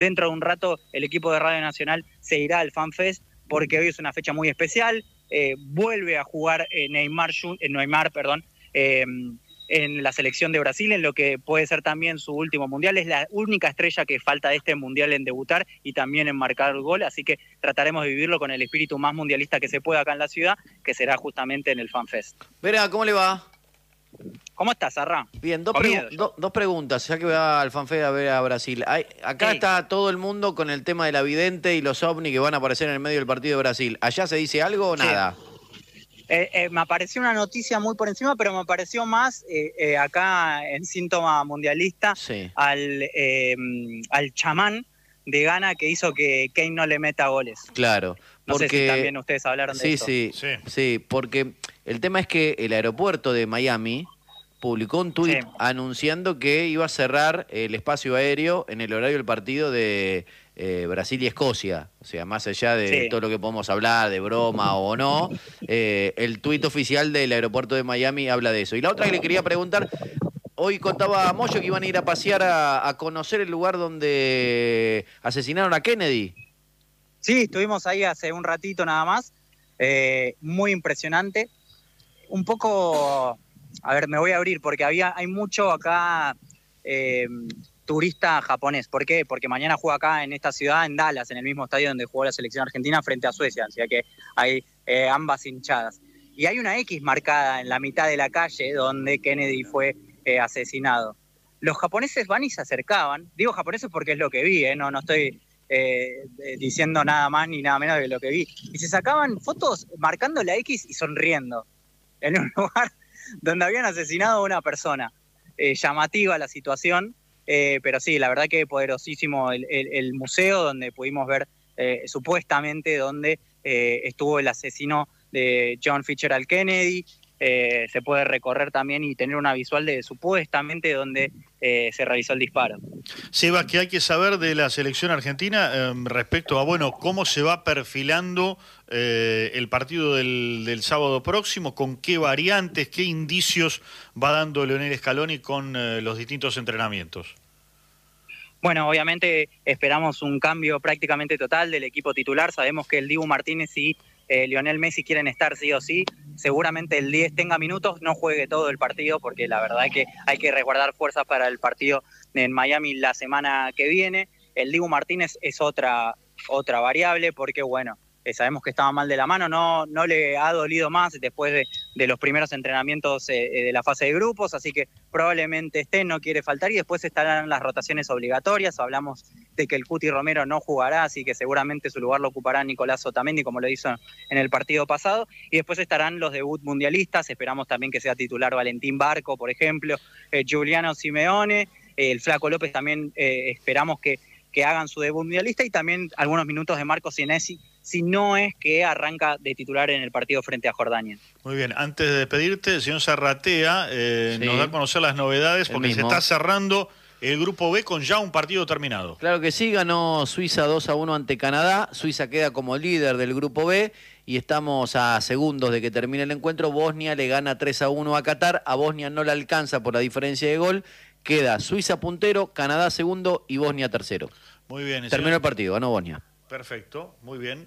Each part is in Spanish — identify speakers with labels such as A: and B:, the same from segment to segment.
A: dentro de un rato el equipo de Radio Nacional se irá al FanFest porque hoy es una fecha muy especial. Vuelve a jugar Neymar, en la selección de Brasil, en lo que puede ser también su último mundial. Es la única estrella que falta de este mundial en debutar y también en marcar gol, así que trataremos de vivirlo con el espíritu más mundialista que se pueda acá en la ciudad, que será justamente en el FanFest.
B: Vera, ¿cómo le va?
A: ¿Cómo estás, Sarra?
B: Bien, dos preguntas, ya que va al FanFest a ver a Brasil. Acá está todo el mundo con el tema del avidente y los ovnis que van a aparecer en el medio del partido de Brasil. ¿Allá se dice algo o nada?
A: Me apareció una noticia muy por encima, pero me apareció más acá en síntoma mundialista al chamán de Ghana que hizo que Kane no le meta goles.
B: Claro.
A: No sé si también ustedes hablaron de eso.
B: Sí, porque el tema es que el aeropuerto de Miami publicó un tuit anunciando que iba a cerrar el espacio aéreo en el horario del partido de Brasil y Escocia. O sea, más allá de todo lo que podemos hablar, de broma o no, el tuit oficial del aeropuerto de Miami habla de eso. Y la otra que le quería preguntar, hoy contaba a Moyo que iban a ir a pasear a conocer el lugar donde asesinaron a Kennedy.
A: Sí, estuvimos ahí hace un ratito nada más, muy impresionante. Un poco, a ver, me voy a abrir porque hay mucho acá turista japonés. ¿Por qué? Porque mañana juega acá en esta ciudad, en Dallas, en el mismo estadio donde jugó la selección argentina frente a Suecia, o sea que hay ambas hinchadas. Y hay una X marcada en la mitad de la calle donde Kennedy fue asesinado. Los japoneses van y se acercaban, digo japoneses porque es lo que vi, no estoy diciendo nada más ni nada menos de lo que vi, y se sacaban fotos marcando la X y sonriendo, en un lugar donde habían asesinado a una persona. Llamativa la situación, pero sí, la verdad que poderosísimo el museo donde pudimos ver supuestamente donde estuvo el asesino de John Fitzgerald Kennedy. Se puede recorrer también y tener una visual de supuestamente donde se realizó el disparo.
C: Seba, ¿qué hay que saber de la selección argentina respecto a, cómo se va perfilando el partido del sábado próximo? ¿Con qué variantes, qué indicios va dando Leonel Scaloni con los distintos entrenamientos?
A: Bueno, obviamente esperamos un cambio prácticamente total del equipo titular. Sabemos que el Dibu Martínez y Lionel Messi quieren estar sí o sí. Seguramente el 10 tenga minutos, no juegue todo el partido, porque la verdad es que hay que resguardar fuerzas para el partido en Miami la semana que viene. El Dibu Martínez es otra variable, porque sabemos que estaba mal de la mano, no le ha dolido más después de los primeros entrenamientos de la fase de grupos, así que probablemente no quiere faltar, y después estarán las rotaciones obligatorias. Hablamos de que el Cuti Romero no jugará, así que seguramente su lugar lo ocupará Nicolás Otamendi, como lo hizo en el partido pasado, y después estarán los debut mundialistas. Esperamos también que sea titular Valentín Barco, por ejemplo, Giuliano Simeone, el Flaco López también esperamos que hagan su debut mundialista, y también algunos minutos de Marco Senesi, si no es que arranca de titular en el partido frente a Jordania.
C: Muy bien, antes de despedirte, el señor Zarratea nos da a conocer las novedades, porque se está cerrando el Grupo B con ya un partido terminado.
B: Claro que sí, ganó Suiza 2-1 ante Canadá. Suiza queda como líder del Grupo B y estamos a segundos de que termine el encuentro. Bosnia le gana 3-1 a Qatar. A Bosnia no le alcanza por la diferencia de gol. Queda Suiza puntero, Canadá segundo y Bosnia tercero.
C: Muy bien.
B: Terminó el partido, ganó Bosnia.
C: Perfecto, muy bien.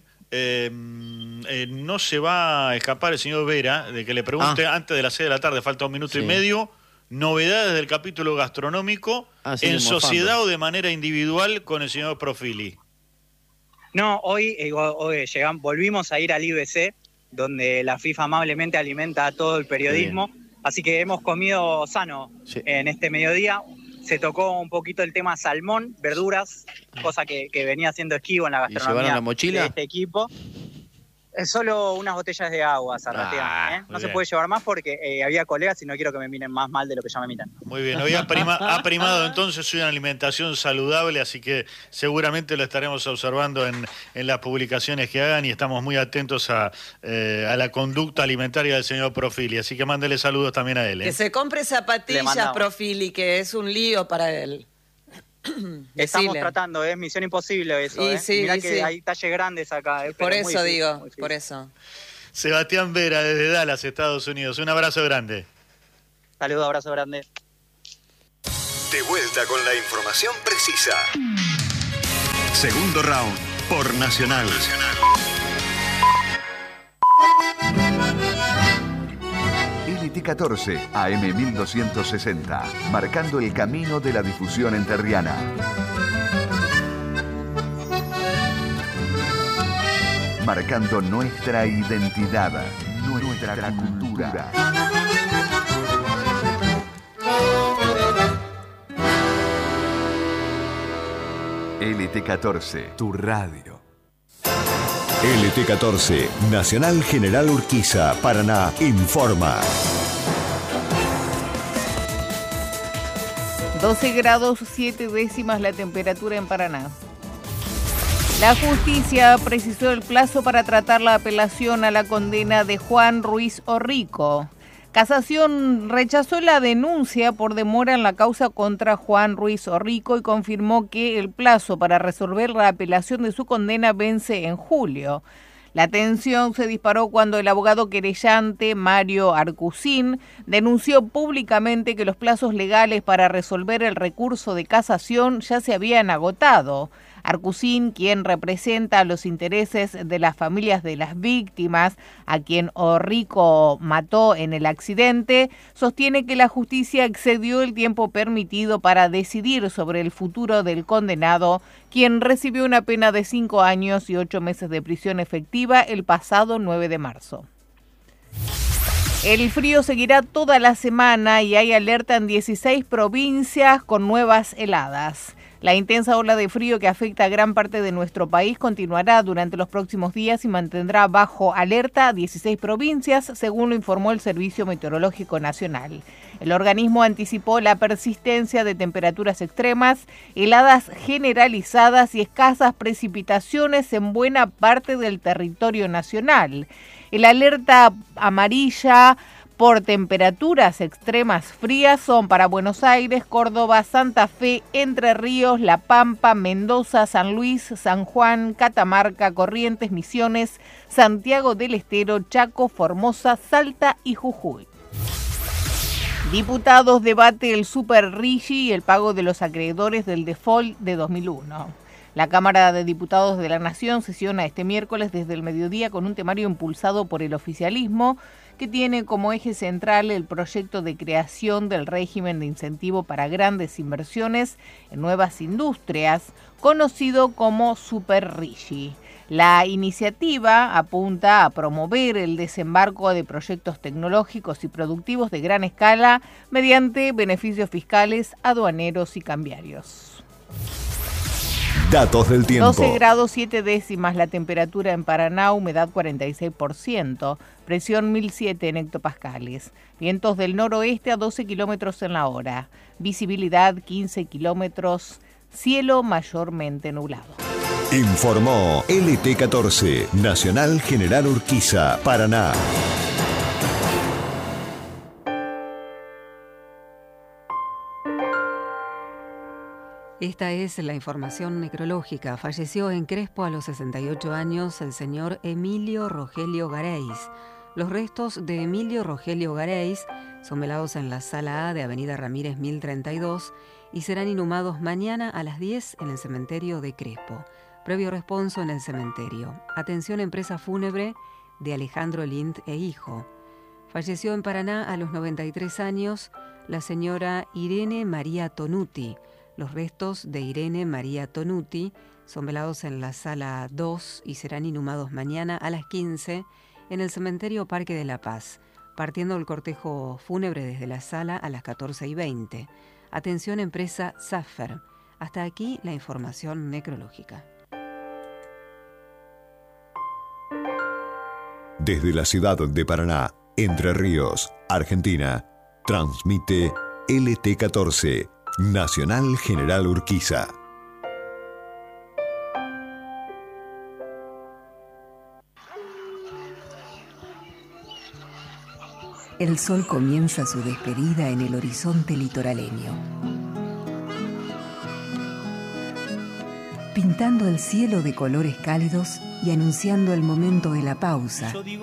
C: No se va a escapar el señor Vera de que le pregunte antes de las 6 de la tarde, falta un minuto y medio, novedades del capítulo gastronómico en sociedad o de manera individual con el señor Profili.
A: No, hoy volvimos a ir al IBC, donde la FIFA amablemente alimenta a todo el periodismo, así que hemos comido sano en este mediodía. Se tocó un poquito el tema salmón, verduras, cosa que venía haciendo esquivo en la gastronomía.
B: ¿Y llevaron la mochila
A: de este equipo? Es solo unas botellas de agua, Zarratea. No se puede llevar más porque había colegas y no quiero que me miren más mal de lo que ya me miran.
C: Muy bien, hoy ha primado entonces una alimentación saludable, así que seguramente lo estaremos observando en las publicaciones que hagan, y estamos muy atentos a la conducta alimentaria del señor Profili, así que mándele saludos también a él.
D: Que se compre zapatillas, Profili, que es un lío para él.
A: Estamos tratando, es misión imposible eso. Mirá que hay talles grandes acá.
D: Por eso digo, por eso.
C: Sebastián Vera, desde Dallas, Estados Unidos. Un abrazo grande.
A: Saludos, abrazo grande.
E: De vuelta con la información precisa. Segundo round por Nacional.
F: LT14 AM 1260, marcando el camino de la difusión entrerriana. Marcando nuestra identidad, nuestra cultura. LT14, tu radio.
E: LT14, Nacional General Urquiza, Paraná, informa.
G: 12 grados 7 décimas la temperatura en Paraná. La justicia precisó el plazo para tratar la apelación a la condena de Juan Ruiz Orrico. Casación rechazó la denuncia por demora en la causa contra Juan Ruiz Orrico y confirmó que el plazo para resolver la apelación de su condena vence en julio. La tensión se disparó cuando el abogado querellante Mario Arcusín denunció públicamente que los plazos legales para resolver el recurso de casación ya se habían agotado. Arcusín, quien representa los intereses de las familias de las víctimas, a quien Orrico mató en el accidente, sostiene que la justicia excedió el tiempo permitido para decidir sobre el futuro del condenado, quien recibió una pena de 5 años y 8 meses de prisión efectiva el pasado 9 de marzo. El frío seguirá toda la semana y hay alerta en 16 provincias con nuevas heladas. La intensa ola de frío que afecta a gran parte de nuestro país continuará durante los próximos días y mantendrá bajo alerta a 16 provincias, según lo informó el Servicio Meteorológico Nacional. El organismo anticipó la persistencia de temperaturas extremas, heladas generalizadas y escasas precipitaciones en buena parte del territorio nacional. El alerta amarilla por temperaturas extremas frías son para Buenos Aires, Córdoba, Santa Fe, Entre Ríos, La Pampa, Mendoza, San Luis, San Juan, Catamarca, Corrientes, Misiones, Santiago del Estero, Chaco, Formosa, Salta y Jujuy. Diputados debate el Super RIGI y el pago de los acreedores del default de 2001. La Cámara de Diputados de la Nación sesiona este miércoles desde el mediodía con un temario impulsado por el oficialismo que tiene como eje central el proyecto de creación del régimen de incentivo para grandes inversiones en nuevas industrias, conocido como Super RIGI. La iniciativa apunta a promover el desembarco de proyectos tecnológicos y productivos de gran escala mediante beneficios fiscales, aduaneros y cambiarios.
E: Datos del tiempo.
G: 12 grados 7 décimas la temperatura en Paraná, humedad 46%, presión 1007 en hectopascales, vientos del noroeste a 12 kilómetros en la hora, visibilidad 15 kilómetros, cielo mayormente nublado.
E: Informó LT14, Nacional General Urquiza, Paraná.
H: Esta es la información necrológica. Falleció en Crespo a los 68 años el señor Emilio Rogelio Gareis. Los restos de Emilio Rogelio Gareis son velados en la Sala A de Avenida Ramírez 1032 y serán inhumados mañana a las 10 en el cementerio de Crespo. Previo responso en el cementerio. Atención empresa fúnebre de Alejandro Lind e hijo. Falleció en Paraná a los 93 años la señora Irene María Tonuti. Los restos de Irene María Tonuti son velados en la Sala 2 y serán inhumados mañana a las 15 en el cementerio Parque de la Paz, partiendo el cortejo fúnebre desde la sala a las 14:20. Atención empresa Safer. Hasta aquí la información necrológica.
E: Desde la ciudad de Paraná, Entre Ríos, Argentina, transmite LT14, Nacional General Urquiza.
I: El sol comienza su despedida en el horizonte litoraleño, pintando el cielo de colores cálidos y anunciando el momento de la pausa